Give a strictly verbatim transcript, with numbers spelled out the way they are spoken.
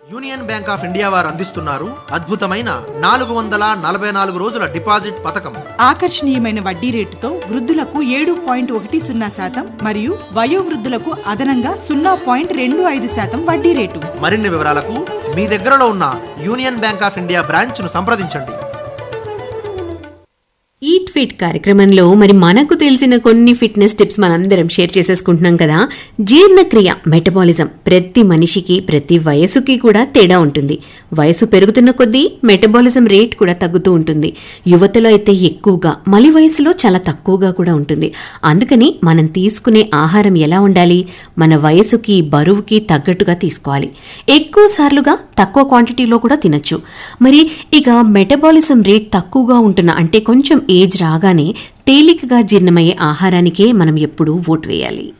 Union bank of India వారు అందిస్తున్నారు అద్భుతమైన నాలుగు వందల నలభై నాలుగు రోజుల డిపాజిట్ పథకం. ఆకర్షణీయమైన వడ్డీ రేటుతో వృద్ధులకు ఏడు పాయింట్ ఒకటి సున్నా శాతం మరియు వయోవృద్ధులకు అదనంగా సున్నా పాయింట్ రెండు ఐదు శాతం వడ్డీ రేటు. మరిన్ని వివరాలకు మీ దగ్గరలో ఉన్న union bank of India branch ను సంప్రదించండి. ఈట్ ఫిట్ కార్యక్రమంలో మరి మనకు తెలిసిన కొన్ని ఫిట్నెస్ టిప్స్ మనందరం షేర్ చేసేసుకుంటున్నాం కదా. జీర్ణక్రియ, మెటబాలిజం ప్రతి మనిషికి ప్రతి వయసుకి కూడా తేడా ఉంటుంది. వయసు పెరుగుతున్న కొద్దీ మెటబాలిజం రేట్ కూడా తగ్గుతూ ఉంటుంది. యువతలో అయితే ఎక్కువగా, మలి వయసులో చాలా తక్కువగా కూడా ఉంటుంది. అందుకని మనం తీసుకునే ఆహారం ఎలా ఉండాలి? మన వయసుకి బరువుకి తగ్గట్టుగా తీసుకోవాలి. ఎక్కువ సార్లుగా తక్కువ క్వాంటిటీలో కూడా తినొచ్చు. మరి ఇక మెటబాలిజం రేట్ తక్కువగా ఉంటున్న, అంటే కొంచెం ఏజ్ రాగానే తేలికగా జీర్ణమయ్యే ఆహారానికే మనం ఎప్పుడూ ఓటు వేయాలి.